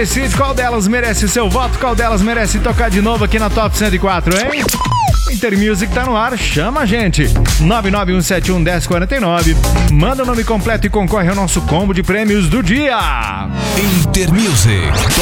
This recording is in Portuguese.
Decide qual delas merece seu voto, qual delas merece tocar de novo aqui na Top 104, hein? Intermusic tá no ar, chama a gente. 991711049. Manda o nome completo e concorre ao nosso combo de prêmios do dia. Intermusic.